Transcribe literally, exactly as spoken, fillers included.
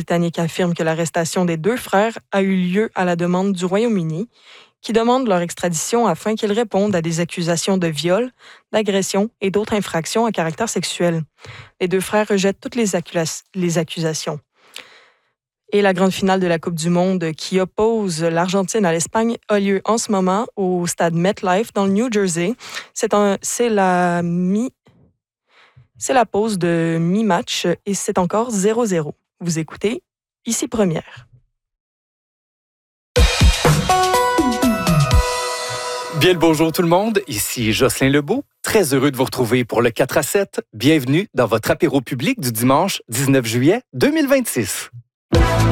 britanniques affirment que l'arrestation des deux frères a eu lieu à la demande du Royaume-Uni, qui demande leur extradition afin qu'ils répondent à des accusations de viol, d'agression et d'autres infractions à caractère sexuel. Les deux frères rejettent toutes les, accus- les accusations. Et la grande finale de la Coupe du Monde qui oppose l'Argentine à l'Espagne a lieu en ce moment au stade MetLife dans le New Jersey. C'est, un, c'est la mi, c'est la pause de mi-match et c'est encore zéro zéro. Vous écoutez Ici Première. Bien le bonjour tout le monde, ici Jocelyn Lebeau, très heureux de vous retrouver pour le quatre à sept. Bienvenue dans votre apéro public du dimanche dix-neuf juillet deux mille vingt-six.